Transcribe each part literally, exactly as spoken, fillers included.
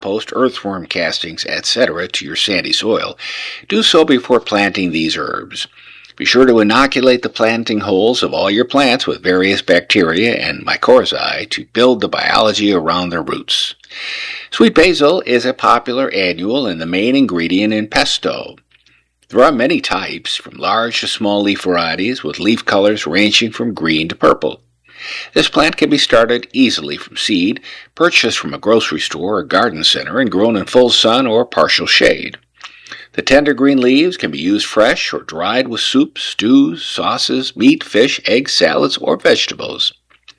compost, earthworm castings, et cetera to your sandy soil, do so before planting these herbs. Be sure to inoculate the planting holes of all your plants with various bacteria and mycorrhizae to build the biology around their roots. Sweet basil is a popular annual and the main ingredient in pesto. There are many types, from large to small leaf varieties, with leaf colors ranging from green to purple. This plant can be started easily from seed, purchased from a grocery store or garden center, and grown in full sun or partial shade. The tender green leaves can be used fresh or dried with soups, stews, sauces, meat, fish, eggs, salads, or vegetables.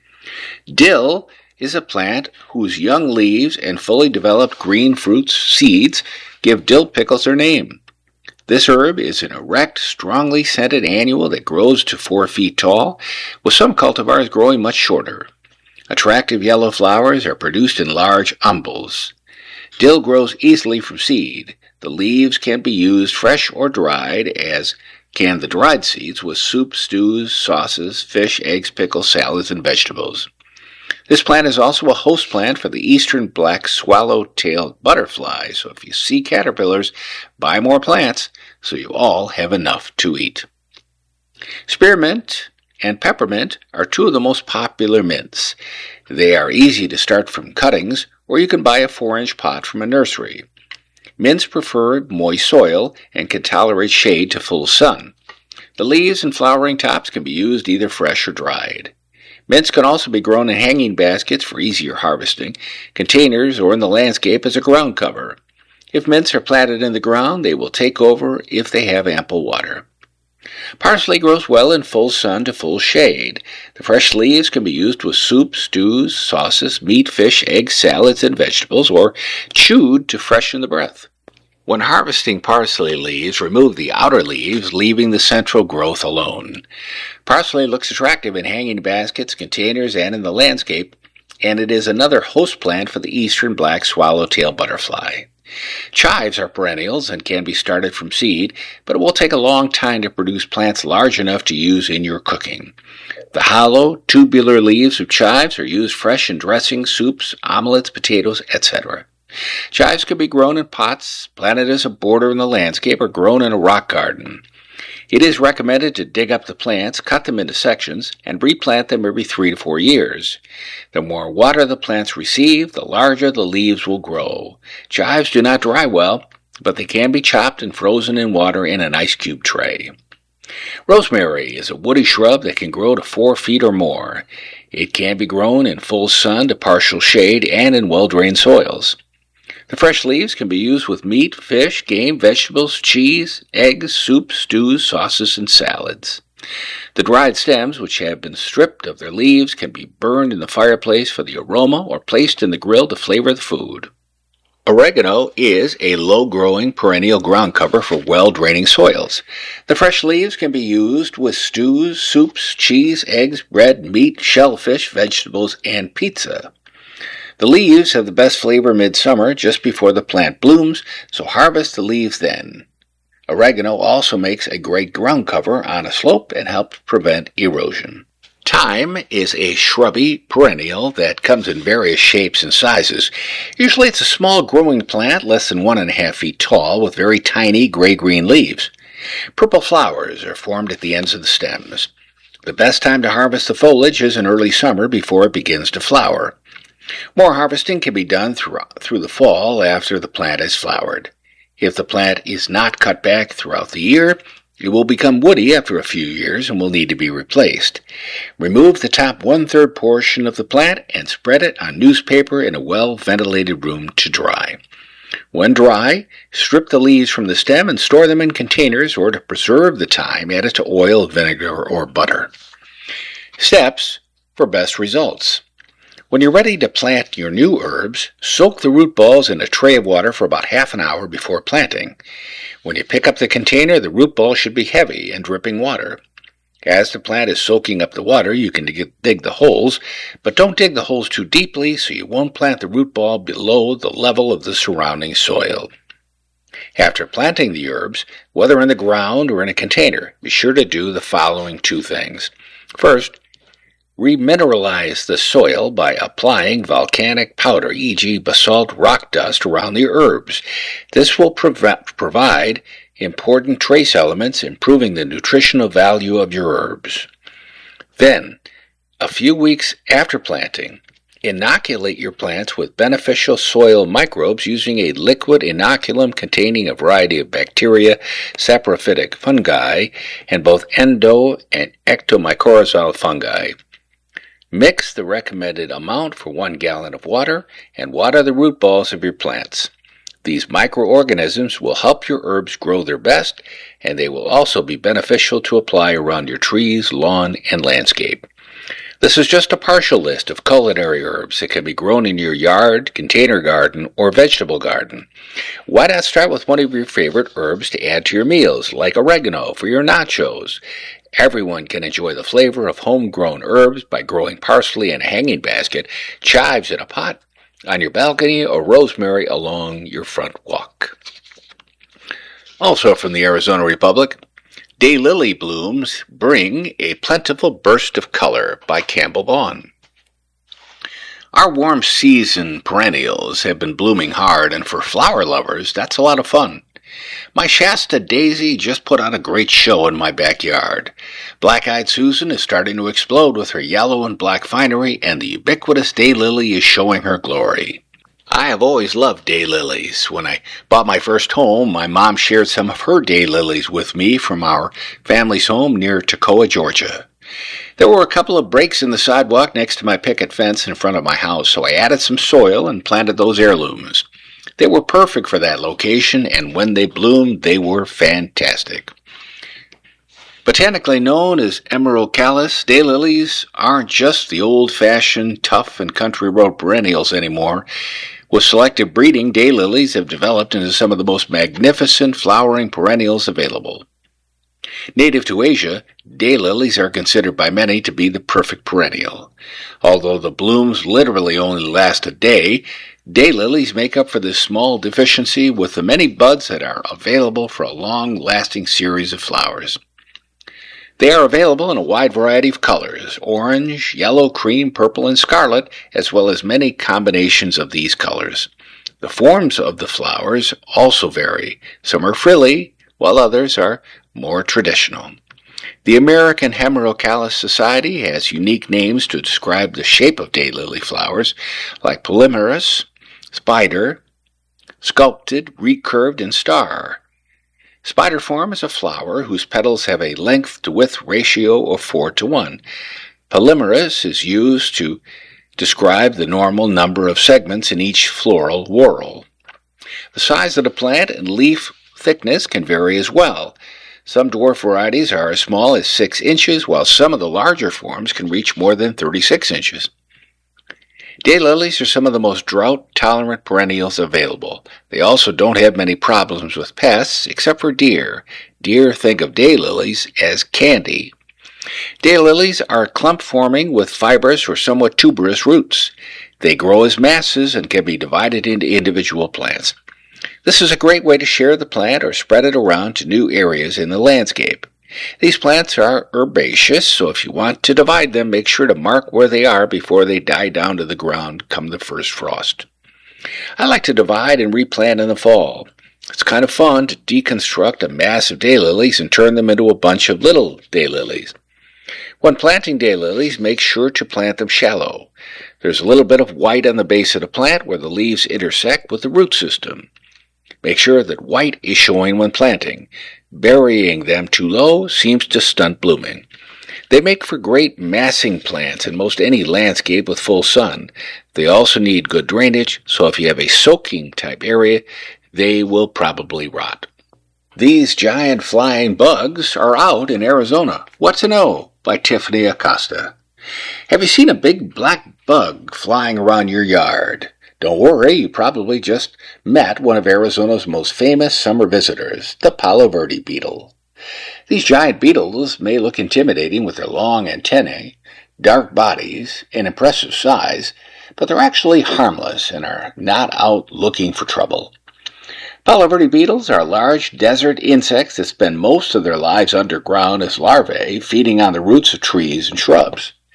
Dill is a plant whose young leaves and fully developed green fruits, seeds, give dill pickles their name. This herb is an erect, strongly scented annual that grows to four feet tall, with some cultivars growing much shorter. Attractive yellow flowers are produced in large umbels. Dill grows easily from seed. The leaves can be used fresh or dried, as can the dried seeds, with soup, stews, sauces, fish, eggs, pickles, salads, and vegetables. This plant is also a host plant for the eastern black swallow-tailed butterfly, so if you see caterpillars, buy more plants so you all have enough to eat. Spearmint and peppermint are two of the most popular mints. They are easy to start from cuttings, or you can buy a four-inch pot from a nursery. Mints prefer moist soil and can tolerate shade to full sun. The leaves and flowering tops can be used either fresh or dried. Mints can also be grown in hanging baskets for easier harvesting, containers, or in the landscape as a ground cover. If mints are planted in the ground, they will take over if they have ample water. Parsley grows well in full sun to full shade. The fresh leaves can be used with soups, stews, sauces, meat, fish, eggs, salads, and vegetables, or chewed to freshen the breath. When harvesting parsley leaves, remove the outer leaves, leaving the central growth alone. Parsley looks attractive in hanging baskets, containers, and in the landscape, and it is another host plant for the eastern black swallowtail butterfly. Chives are perennials and can be started from seed, but it will take a long time to produce plants large enough to use in your cooking. The hollow, tubular leaves of chives are used fresh in dressings, soups, omelets, potatoes, et cetera. Chives can be grown in pots, planted as a border in the landscape, or grown in a rock garden. It is recommended to dig up the plants, cut them into sections, and replant them every three to four years. The more water the plants receive, the larger the leaves will grow. Chives do not dry well, but they can be chopped and frozen in water in an ice cube tray. Rosemary is a woody shrub that can grow to four feet or more. It can be grown in full sun to partial shade and in well-drained soils. The fresh leaves can be used with meat, fish, game, vegetables, cheese, eggs, soups, stews, sauces, and salads. The dried stems, which have been stripped of their leaves, can be burned in the fireplace for the aroma or placed in the grill to flavor the food. Oregano is a low-growing perennial ground cover for well-draining soils. The fresh leaves can be used with stews, soups, cheese, eggs, bread, meat, shellfish, vegetables, and pizza. The leaves have the best flavor midsummer, just before the plant blooms, so harvest the leaves then. Oregano also makes a great ground cover on a slope and helps prevent erosion. Thyme is a shrubby perennial that comes in various shapes and sizes. Usually it's a small growing plant, less than one and a half feet tall, with very tiny gray-green leaves. Purple flowers are formed at the ends of the stems. The best time to harvest the foliage is in early summer before it begins to flower. More harvesting can be done through, through the fall after the plant has flowered. If the plant is not cut back throughout the year, it will become woody after a few years and will need to be replaced. Remove the top one-third portion of the plant and spread it on newspaper in a well-ventilated room to dry. When dry, strip the leaves from the stem and store them in containers, or to preserve the thyme, add it to oil, vinegar, or butter. Steps for best results. When you're ready to plant your new herbs, soak the root balls in a tray of water for about half an hour before planting. When you pick up the container, the root ball should be heavy and dripping water. As the plant is soaking up the water, you can dig, dig the holes, but don't dig the holes too deeply so you won't plant the root ball below the level of the surrounding soil. After planting the herbs, whether in the ground or in a container, be sure to do the following two things. First, Remineralize the soil by applying volcanic powder, for example basalt rock dust, around the herbs. This will prov- provide important trace elements, improving the nutritional value of your herbs. Then, a few weeks after planting, inoculate your plants with beneficial soil microbes using a liquid inoculum containing a variety of bacteria, saprophytic fungi, and both endo- and ectomycorrhizal fungi. Mix the recommended amount for one gallon of water and water the root balls of your plants. These microorganisms will help your herbs grow their best, and they will also be beneficial to apply around your trees, lawn, and landscape. This is just a partial list of culinary herbs that can be grown in your yard, container garden, or vegetable garden. Why not start with one of your favorite herbs to add to your meals, like oregano for your nachos? Everyone can enjoy the flavor of homegrown herbs by growing parsley in a hanging basket, chives in a pot, on your balcony, or rosemary along your front walk. Also from the Arizona Republic, Daylily blooms bring a plentiful burst of color by Campbell Vaughn. Our warm season perennials have been blooming hard, and for flower lovers, that's a lot of fun. My Shasta daisy just put on a great show in my backyard. Black-eyed Susan is starting to explode with her yellow and black finery, and the ubiquitous daylily is showing her glory. I have always loved daylilies. When I bought my first home, my mom shared some of her daylilies with me from our family's home near Toccoa, Georgia. There were a couple of breaks in the sidewalk next to my picket fence in front of my house, so I added some soil and planted those heirlooms. They were perfect for that location, and when they bloomed, they were fantastic. Botanically known as Emerocallis, daylilies aren't just the old-fashioned, tough, and country road perennials anymore. With selective breeding, daylilies have developed into some of the most magnificent flowering perennials available. Native to Asia, daylilies are considered by many to be the perfect perennial. Although the blooms literally only last a day, daylilies make up for this small deficiency with the many buds that are available for a long-lasting series of flowers. They are available in a wide variety of colors: orange, yellow, cream, purple, and scarlet, as well as many combinations of these colors. The forms of the flowers also vary. Some are frilly, while others are more traditional. The American Hemerocallis Society has unique names to describe the shape of daylily flowers, like polymerous, spider, sculpted, recurved, and star. Spiderform is a flower whose petals have a length-to-width ratio of four to one. Polymerous is used to describe the normal number of segments in each floral whorl. The size of the plant and leaf thickness can vary as well. Some dwarf varieties are as small as six inches, while some of the larger forms can reach more than thirty-six inches. Daylilies are some of the most drought-tolerant perennials available. They also don't have many problems with pests, except for deer. Deer think of daylilies as candy. Daylilies are clump-forming with fibrous or somewhat tuberous roots. They grow as masses and can be divided into individual plants. This is a great way to share the plant or spread it around to new areas in the landscape. These plants are herbaceous, so if you want to divide them, make sure to mark where they are before they die down to the ground come the first frost. I like to divide and replant in the fall. It's kind of fun to deconstruct a mass of daylilies and turn them into a bunch of little daylilies. When planting daylilies, make sure to plant them shallow. There's a little bit of white on the base of the plant where the leaves intersect with the root system. Make sure that white is showing when planting. Burying them too low seems to stunt blooming. They make for great massing plants in most any landscape with full sun. They also need good drainage, so if you have a soaking type area, they will probably rot. These giant flying bugs are out in Arizona. What to know? By Tiffany Acosta. Have you seen a big black bug flying around your yard? Don't worry, you probably just met one of Arizona's most famous summer visitors, the Palo Verde beetle. These giant beetles may look intimidating with their long antennae, dark bodies, and impressive size, but they're actually harmless and are not out looking for trouble. Palo Verde beetles are large desert insects that spend most of their lives underground as larvae, feeding on the roots of trees and shrubs.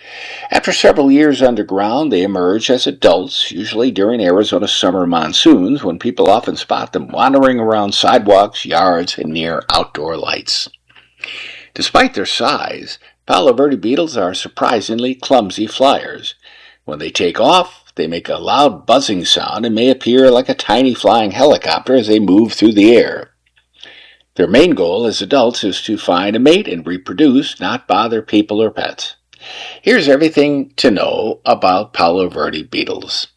After several years underground, they emerge as adults, usually during Arizona's summer monsoons, when people often spot them wandering around sidewalks, yards, and near outdoor lights. Despite their size, Palo Verde beetles are surprisingly clumsy flyers. When they take off, they make a loud buzzing sound and may appear like a tiny flying helicopter as they move through the air. Their main goal as adults is to find a mate and reproduce, not bother people or pets. Here's everything to know about Palo Verde beetles.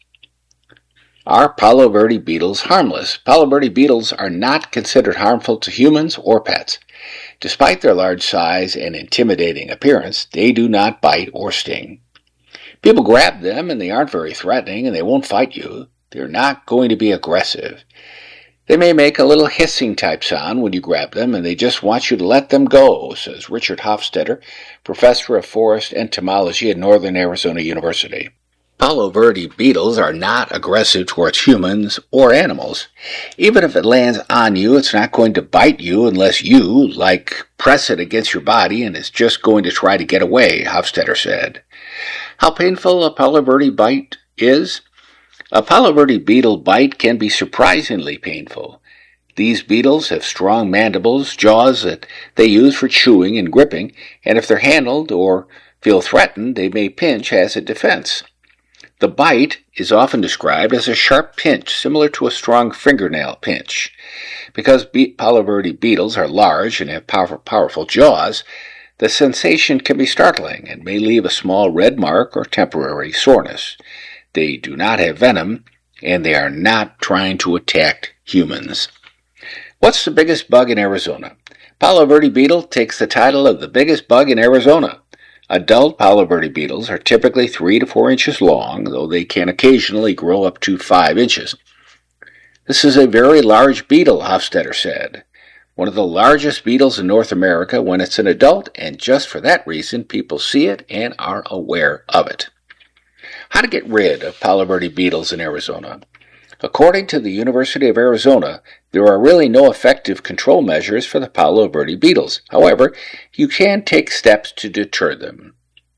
Are Palo Verde beetles harmless? Palo Verde beetles are not considered harmful to humans or pets. Despite their large size and intimidating appearance, they do not bite or sting. People grab them and they aren't very threatening and they won't fight you. They're not going to be aggressive. They may make a little hissing type sound when you grab them, and they just want you to let them go, says Richard Hofstetter, professor of forest entomology at Northern Arizona University. Palo Verde beetles are not aggressive towards humans or animals. Even if it lands on you, it's not going to bite you unless you, like, press it against your body and it's just going to try to get away, Hofstetter said. How painful a Palo Verde bite is? A Palo Verde beetle bite can be surprisingly painful. These beetles have strong mandibles, jaws that they use for chewing and gripping, and if they're handled or feel threatened, they may pinch as a defense. The bite is often described as a sharp pinch, similar to a strong fingernail pinch. Because be- Palo Verde beetles are large and have powerful, powerful jaws, the sensation can be startling and may leave a small red mark or temporary soreness. They do not have venom, and they are not trying to attack humans. What's the biggest bug in Arizona? Palo Verde beetle takes the title of the biggest bug in Arizona. Adult Palo Verde beetles are typically three to four inches long, though they can occasionally grow up to five inches. This is a very large beetle, Hofstetter said. One of the largest beetles in North America when it's an adult, and just for that reason, people see it and are aware of it. How to get rid of Palo Verde beetles in Arizona? According to the University of Arizona, there are really no effective control measures for the Palo Verde beetles. However, you can take steps to deter them.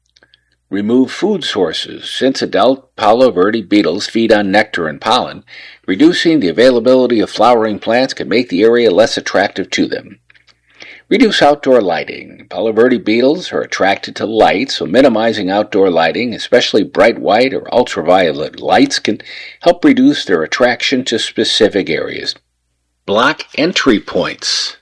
Remove food sources. Since adult Palo Verde beetles feed on nectar and pollen, reducing the availability of flowering plants can make the area less attractive to them. Reduce outdoor lighting. Palo Verde beetles are attracted to light, so minimizing outdoor lighting, especially bright white or ultraviolet lights, can help reduce their attraction to specific areas. Block entry points.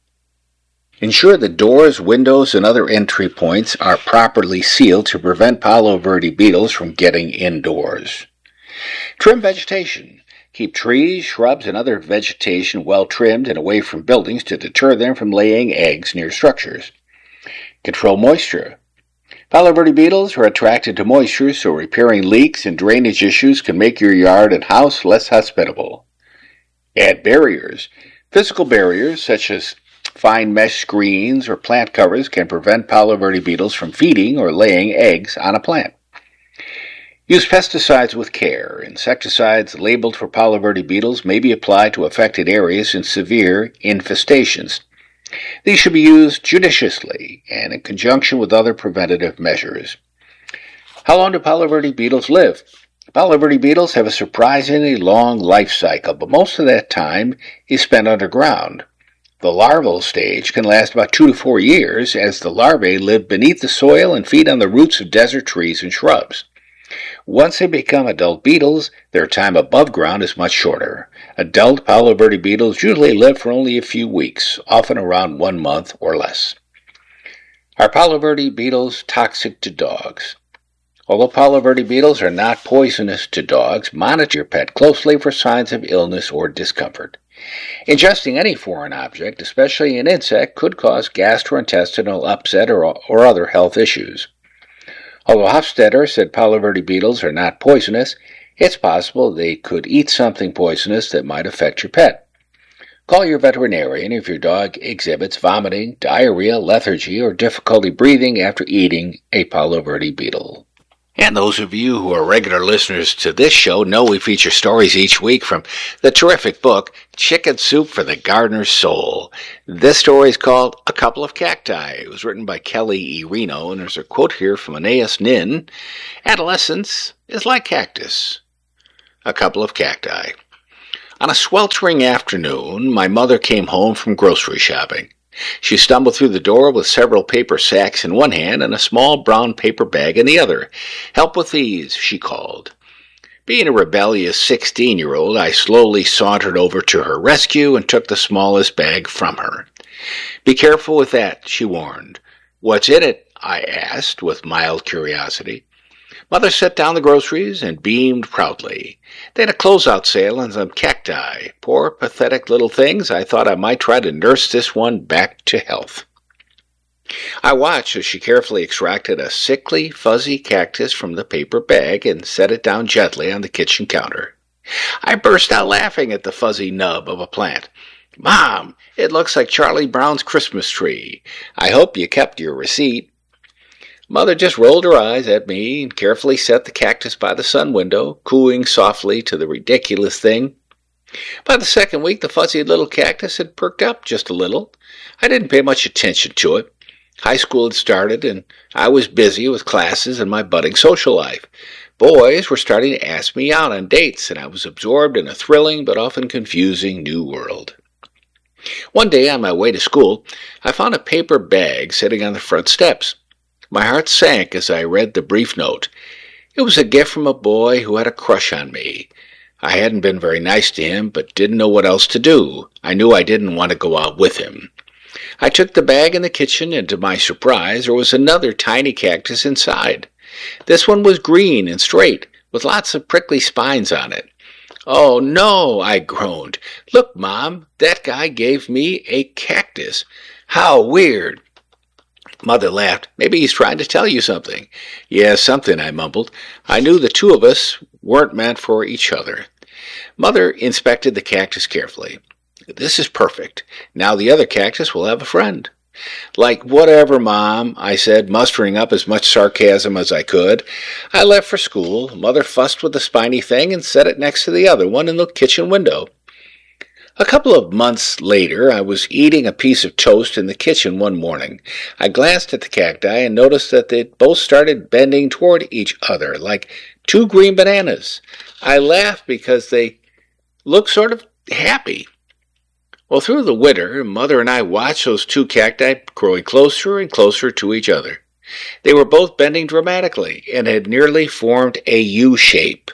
Ensure that doors, windows, and other entry points are properly sealed to prevent Palo Verde beetles from getting indoors. Trim vegetation. Keep trees, shrubs, and other vegetation well trimmed and away from buildings to deter them from laying eggs near structures. Control moisture. Palo Verde beetles are attracted to moisture, so repairing leaks and drainage issues can make your yard and house less hospitable. Add barriers. Physical barriers, such as fine mesh screens or plant covers, can prevent Palo Verde beetles from feeding or laying eggs on a plant. Use pesticides with care. Insecticides labeled for Palo Verde beetles may be applied to affected areas in severe infestations. These should be used judiciously and in conjunction with other preventative measures. How long do Palo Verde beetles live? Palo Verde beetles have a surprisingly long life cycle, but most of that time is spent underground. The larval stage can last about two to four years, as the larvae live beneath the soil and feed on the roots of desert trees and shrubs. Once they become adult beetles, their time above ground is much shorter. Adult Palo Verde beetles usually live for only a few weeks, often around one month or less. Are Palo Verde beetles toxic to dogs? Although Palo Verde beetles are not poisonous to dogs, monitor your pet closely for signs of illness or discomfort. Ingesting any foreign object, especially an insect, could cause gastrointestinal upset or, or other health issues. Although Hofstetter said Palo Verde beetles are not poisonous, it's possible they could eat something poisonous that might affect your pet. Call your veterinarian if your dog exhibits vomiting, diarrhea, lethargy, or difficulty breathing after eating a Palo Verde beetle. And those of you who are regular listeners to this show know we feature stories each week from the terrific book, Chicken Soup for the Gardener's Soul. This story is called A Couple of Cacti. It was written by Kelly E. Reno, and there's a quote here from Aeneas Nin. Adolescence is like cactus. A couple of cacti. On a sweltering afternoon, my mother came home from grocery shopping. She stumbled through the door with several paper sacks in one hand and a small brown paper bag in the other. "Help with these," she called. Being a rebellious sixteen-year-old, I slowly sauntered over to her rescue and took the smallest bag from her. "Be careful with that," she warned. "What's in it?" I asked with mild curiosity. Mother set down the groceries and beamed proudly. They had a closeout sale on some cacti. Poor, pathetic little things. I thought I might try to nurse this one back to health. I watched as she carefully extracted a sickly, fuzzy cactus from the paper bag and set it down gently on the kitchen counter. I burst out laughing at the fuzzy nub of a plant. "Mom, it looks like Charlie Brown's Christmas tree. I hope you kept your receipt." Mother just rolled her eyes at me and carefully set the cactus by the sun window, cooing softly to the ridiculous thing. By the second week, the fuzzy little cactus had perked up just a little. I didn't pay much attention to it. High school had started, and I was busy with classes and my budding social life. Boys were starting to ask me out on dates, and I was absorbed in a thrilling but often confusing new world. One day on my way to school, I found a paper bag sitting on the front steps. My heart sank as I read the brief note. It was a gift from a boy who had a crush on me. I hadn't been very nice to him, but didn't know what else to do. I knew I didn't want to go out with him. I took the bag in the kitchen, and to my surprise, there was another tiny cactus inside. This one was green and straight, with lots of prickly spines on it. "Oh, no," I groaned. "Look, Mom, that guy gave me a cactus. How weird." Mother laughed. "Maybe he's trying to tell you something." "Yeah, something," I mumbled. I knew the two of us weren't meant for each other. Mother inspected the cactus carefully. "This is perfect. Now the other cactus will have a friend." "Like whatever, Mom," I said, mustering up as much sarcasm as I could. I left for school. Mother fussed with the spiny thing and set it next to the other one in the kitchen window. A couple of months later, I was eating a piece of toast in the kitchen one morning. I glanced at the cacti and noticed that they both started bending toward each other, like two green bananas. I laughed because they looked sort of happy. Well, through the winter, Mother and I watched those two cacti growing closer and closer to each other. They were both bending dramatically and had nearly formed a U shape.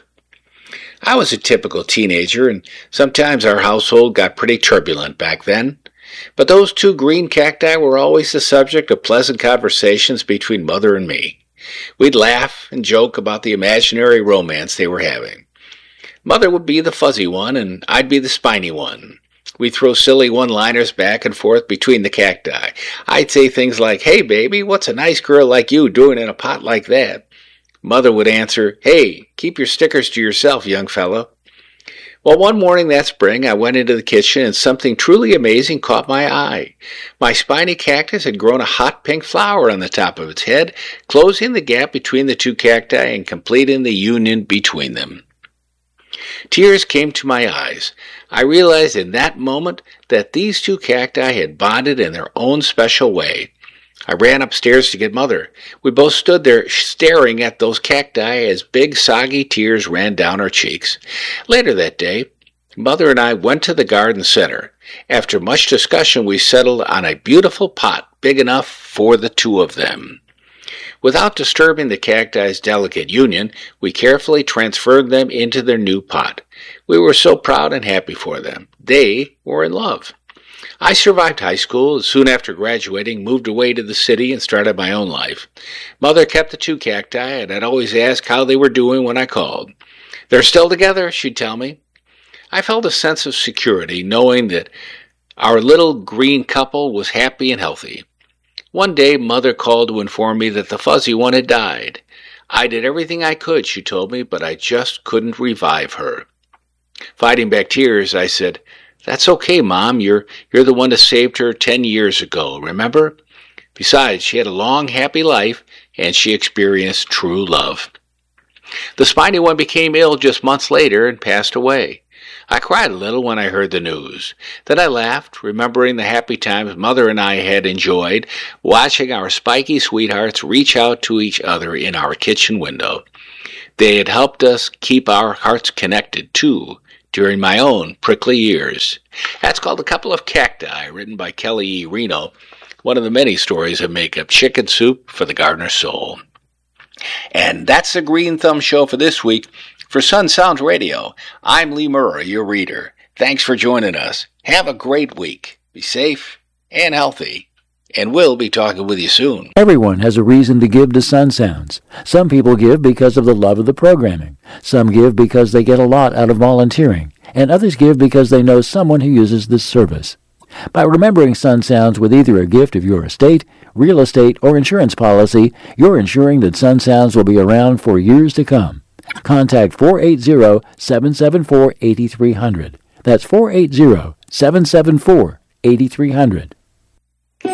I was a typical teenager, and sometimes our household got pretty turbulent back then. But those two green cacti were always the subject of pleasant conversations between Mother and me. We'd laugh and joke about the imaginary romance they were having. Mother would be the fuzzy one, and I'd be the spiny one. We'd throw silly one-liners back and forth between the cacti. I'd say things like, "Hey, baby, what's a nice girl like you doing in a pot like that?" Mother would answer, "Hey, keep your stickers to yourself, young fellow." Well, one morning that spring, I went into the kitchen and something truly amazing caught my eye. My spiny cactus had grown a hot pink flower on the top of its head, closing the gap between the two cacti and completing the union between them. Tears came to my eyes. I realized in that moment that these two cacti had bonded in their own special way. I ran upstairs to get Mother. We both stood there staring at those cacti as big, soggy tears ran down our cheeks. Later that day, Mother and I went to the garden center. After much discussion, we settled on a beautiful pot big enough for the two of them. Without disturbing the cacti's delicate union, we carefully transferred them into their new pot. We were so proud and happy for them. They were in love. I survived high school, and soon after graduating, moved away to the city and started my own life. Mother kept the two cacti, and I'd always ask how they were doing when I called. "They're still together," she'd tell me. I felt a sense of security, knowing that our little green couple was happy and healthy. One day, Mother called to inform me that the fuzzy one had died. I did everything I could, she told me, but I just couldn't revive her. Fighting back tears, I said, "That's okay, Mom. You're you're the one that saved her ten years ago, remember? Besides, she had a long, happy life, and she experienced true love." The spiny one became ill just months later and passed away. I cried a little when I heard the news. Then I laughed, remembering the happy times Mother and I had enjoyed watching our spiky sweethearts reach out to each other in our kitchen window. They had helped us keep our hearts connected, too, during my own prickly years. That's called A Couple of Cacti, written by Kelly E. Reno, one of the many stories that make up Chicken Soup for the Gardener's Soul. And that's the Green Thumb Show for this week. For Sun Sounds Radio, I'm Lee Murray, your reader. Thanks for joining us. Have a great week. Be safe and healthy. And we'll be talking with you soon. Everyone has a reason to give to Sun Sounds. Some people give because of the love of the programming. Some give because they get a lot out of volunteering. And others give because they know someone who uses this service. By remembering Sun Sounds with either a gift of your estate, real estate, or insurance policy, you're ensuring that Sun Sounds will be around for years to come. Contact four eight zero, seven seven four, eight three zero zero. That's four eight zero, seven seven four, eight three zero zero.